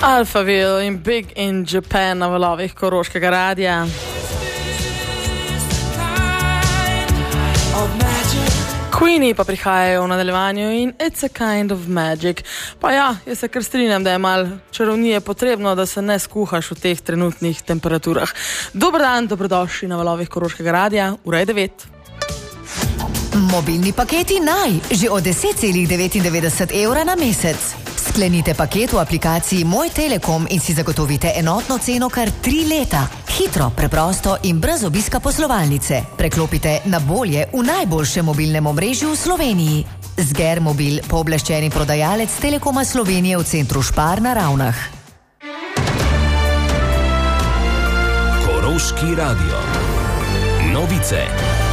Alphaville in Big in Japan na valovih Koroškega radia. Queenie pa prihajajo v nadaljevanju in It's a Kind of Magic. Pa ja, jaz se kar strinjam, da je malo čarovnije potrebno, da se ne skuhaš v teh trenutnih temperaturah. Dober dan, dobrodošli na valovih Koroškega radia, ura je 9. Mobilni paketi naj, že od 10,99 € na mesec. Sklenite paket v aplikaciji Moj Telekom in si zagotovite enotno ceno kar 3 leta. Hitro, preprosto in brez obiska poslovalnice. Preklopite na bolje v najboljšem mobilnem omrežju v Sloveniji. Zger Mobil, pooblaščeni prodajalec Telekoma Slovenije v centru Špar na Ravnah. Koroški radio. Novice.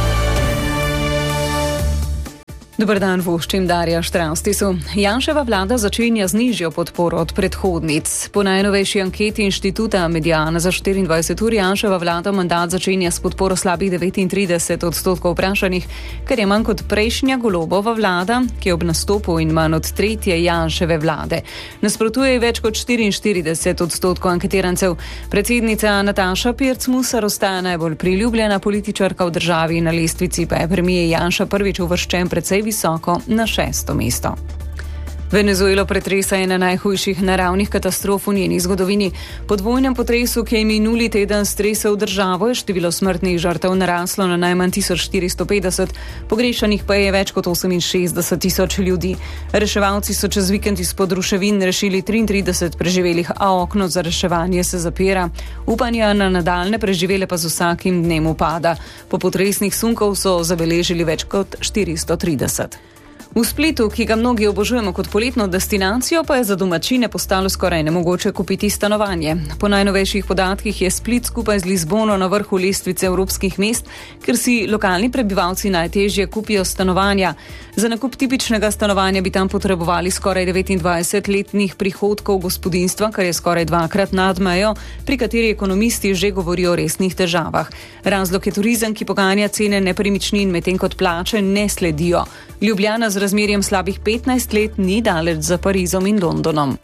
Dobar dan, voščim Darja Štravstisu. Janševa vlada začenja z nižjo podporo od predhodnic. Po najnovejši anketi inštituta Mediana za 24 ur Janševa vlada mandat začenja s podporo slabih 39% vprašanih, kar je manj kot prejšnja Golobova vlada, ki je ob nastopu in manj od tretje Janševe vlade. Nasprotuje več kot 44% anketirancev. Predsednica Nataša Pirc Musar ostaja najbolj priljubljena političarka v državi, na lestvici pa je premier Janša prvič uvrščen precej visoko na 6. mesto. Venezuelo pretresa ena najhujših naravnih katastrof v njeni zgodovini. Po dvojnem potresu, ki je minuli teden stresel državo, je število smrtnih žrtev naraslo na najmanj 1450, pogrešanih pa je več kot 68,000 ljudi. Reševalci so čez vikend izpod ruševin rešili 33 preživelih, a okno za reševanje se zapira. Upanja na nadaljne preživele pa z vsakim dnem upada. Po potresnih sunkov so zabeležili več kot 430. V Splitu, ki ga mnogi obožujemo kot poletno destinacijo, pa je za domačine postalo skoraj nemogoče kupiti stanovanje. Po najnovejših podatkih je Split skupaj z Lizbono na vrhu lestvice evropskih mest, ker si lokalni prebivalci najtežje kupijo stanovanja. Za nakup tipičnega stanovanja bi tam potrebovali skoraj 29-letnih prihodkov gospodinjstva, kar je skoraj dvakrat nad mejo, pri kateri ekonomisti že govorijo o resnih težavah. Razlog je turizem, ki poganja cene nepremičnin, medtem kot plače ne sledijo. Ljubljana z razmerjem slabih 15 let ni daleč za Parizom in Londonom.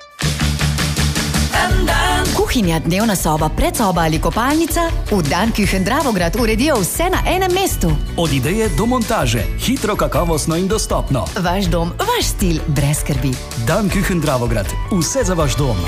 Kuhinja, dnevna soba, predsoba ali kopalnica? V Danküchen Dravograd uredijo vse na enem mestu. Od ideje do montaže. Hitro, kakovostno in dostopno. Vaš dom, vaš stil, brez skrbi. Danküchen Dravograd. Vse za vaš dom.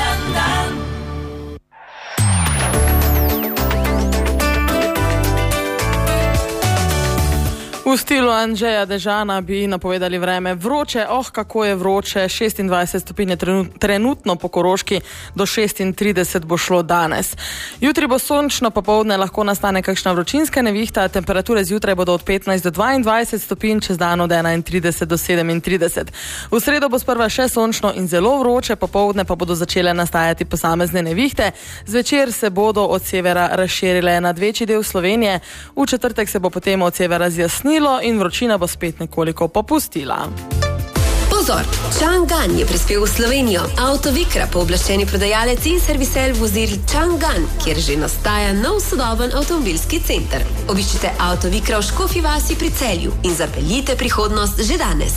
V stilu Andžeja Dežana bi napovedali vreme vroče, kako je vroče, 26 stopinj trenutno po Koroški, do 36 bo šlo danes. Jutri bo sončno, popoldne lahko nastane kakšna vročinska nevihta, temperature zjutraj bodo od 15 do 22 stopinj, čez dan od 31 do 37. V sredo bo sprva še sončno in zelo vroče, popoldne pa bodo začele nastajati posamezne nevihte, zvečer se bodo od severa razširile nad večji del Slovenije, v četrtek se bo potem od severa zjasnilo in vročina bo spet nekoliko popustila. Pozor! Chang'an je prispel v Slovenijo. Autovikra, pooblaščeni prodajalec in servisel vozil Chang'an, kjer že nastaja nov sodoben avtomobilski center. Obiščite Autovikra v Škofji vasi pri Celju in zapeljite prihodnost že danes.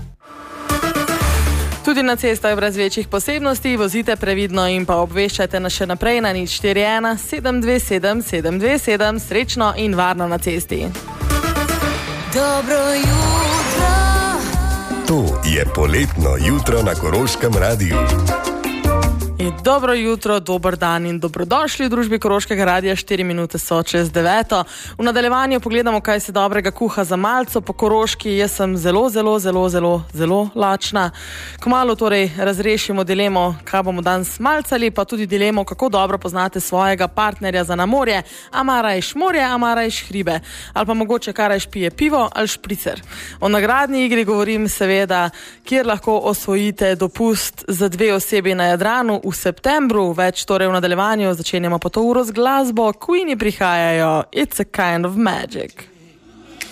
Tudi na cestah brez večjih posebnosti, vozite previdno in pa obveščajte nas še naprej na 041 727 727. Srečno in varno na cesti. Dobro jutro. To je poletno jutro na Koroškem radiju. Dobro jutro, dober dan in dobrodošli v družbi Koroškega radia, 4 minute so čez 9. V nadaljevanju pogledamo, kaj se dobrega kuha za malco po Koroški. Jaz sem zelo lačna. Kmalu torej razrešimo dilemo, kaj bomo danes malcali, pa tudi dilemo, kako dobro poznate svojega partnerja za na morje. A marajš morje, a marajš hribe. Ali pa mogoče karajš pije pivo ali špricer. O nagradni igri govorim seveda, kjer lahko osvojite dopust za 2 osebi na Jadranu v septembru. Več torej v nadaljevanju, začenjamo pa to uro z glasbo. Queenie prihajajo, It's a Kind of Magic.